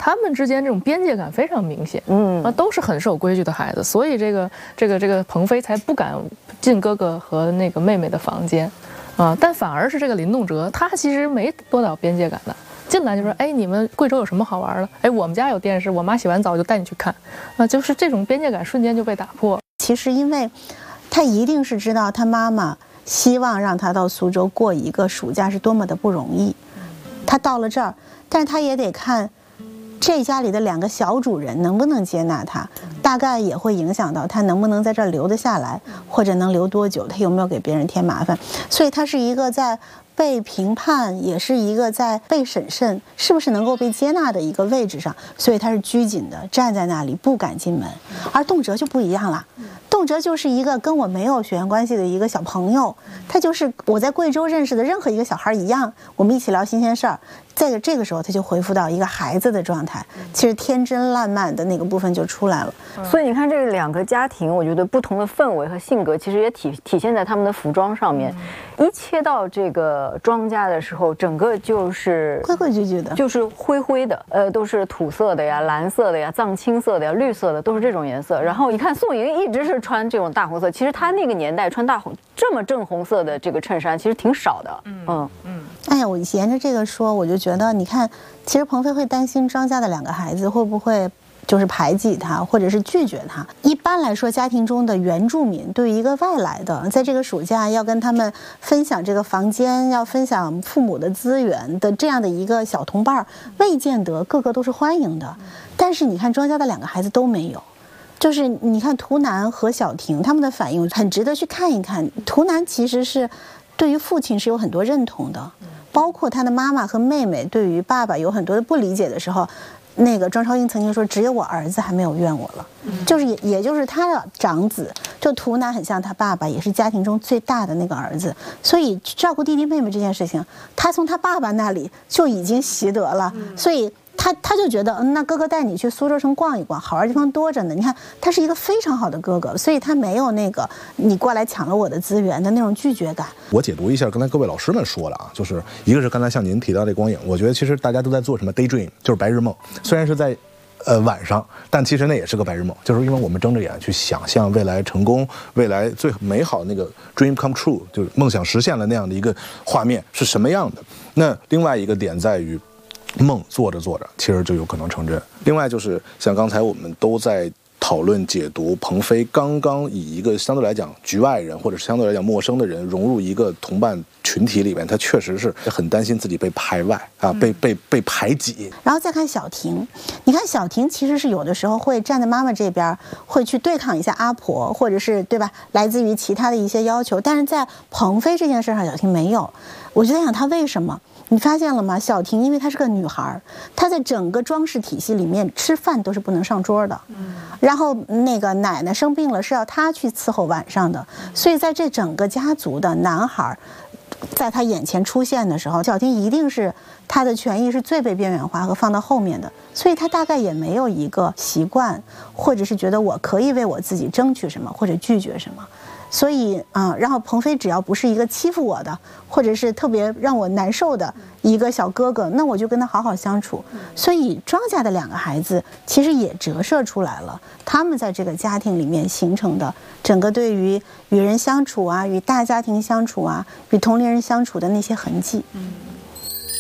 他们之间这种边界感非常明显，都是很守规矩的孩子，所以这个彭飞才不敢进哥哥和那个妹妹的房间，但反而是这个林动辄，他其实没多少边界感的。进来就说，哎，你们贵州有什么好玩的？哎，我们家有电视，我妈洗完澡就带你去看，就是这种边界感瞬间就被打破。 其实因为他一定是知道他妈妈希望让他到苏州过一个暑假是多么的不容易，他到了这儿，但是他也得看这家里的2个小主人能不能接纳他，大概也会影响到他能不能在这儿留得下来，或者能留多久，他有没有给别人添麻烦。所以他是一个在被评判，也是一个在被审慎是不是能够被接纳的一个位置上，所以他是拘谨的站在那里不敢进门。而动辄就不一样了，动辄就是一个跟我没有血缘关系的一个小朋友，他就是我在贵州认识的任何一个小孩一样，我们一起聊新鲜事儿。在这个时候他就恢复到一个孩子的状态，其实天真烂漫的那个部分就出来了。 所以你看这2个家庭，我觉得不同的氛围和性格其实也体现在他们的服装上面。一切到这个庄家的时候，整个就是规规矩矩的， 就是灰灰的，都是土色的呀、蓝色的呀、藏青色的呀、绿色的，都是这种颜色。然后你看宋莹一直是穿这种大红色，其实她那个年代穿大红这么正红色的这个衬衫其实挺少的。 哎呀，我沿着这个说，我就觉得你看，其实彭飞会担心庄家的2个孩子会不会就是排挤他，或者是拒绝他。一般来说，家庭中的原住民对于一个外来的，在这个暑假要跟他们分享这个房间，要分享父母的资源的这样的一个小同伴，未见得个个都是欢迎的。但是你看庄家的2个孩子都没有。就是你看图南和小婷他们的反应很值得去看一看。图南其实是对于父亲是有很多认同的，包括他的妈妈和妹妹对于爸爸有很多的不理解的时候，那个庄超英曾经说只有我儿子还没有怨我了，就是也就是他的长子，就图南很像他爸爸，也是家庭中最大的那个儿子，所以照顾弟弟妹妹这件事情他从他爸爸那里就已经习得了，所以他就觉得那哥哥带你去苏州城逛一逛，好玩地方多着呢。你看他是一个非常好的哥哥，所以他没有那个你过来抢了我的资源的那种拒绝感。 我解读一下刚才各位老师们说的啊，就是一个是刚才像您提到这光影，我觉得其实大家都在做什么 daydream， 就是白日梦，虽然是在晚上，但其实那也是个白日梦，就是因为我们睁着眼去想象未来成功，未来最美好的那个 dream come true， 就是梦想实现了那样的一个画面是什么样的。那另外一个点在于梦做着做着其实就有可能成真。另外就是像刚才我们都在讨论解读彭飞刚刚以一个相对来讲局外人或者是相对来讲陌生的人融入一个同伴群体里面，他确实是很担心自己被排外啊，被排挤。 然后再看小婷，你看小婷其实是有的时候会站在妈妈这边，会去对抗一下阿婆，或者是对吧，来自于其他的一些要求，但是在彭飞这件事上小婷没有。我就在想她为什么，你发现了吗？小婷因为她是个女孩，她在整个装饰体系里面吃饭都是不能上桌的，然后那个奶奶生病了是要她去伺候晚上的，所以在这整个家族的男孩在她眼前出现的时候，小婷一定是她的权益是最被边缘化和放到后面的，所以她大概也没有一个习惯，或者是觉得我可以为我自己争取什么或者拒绝什么。所以然后彭飞只要不是一个欺负我的，或者是特别让我难受的一个小哥哥，那我就跟他好好相处。所以庄家的2个孩子其实也折射出来了他们在这个家庭里面形成的整个对于与人相处啊，与大家庭相处啊，与同龄人相处的那些痕迹。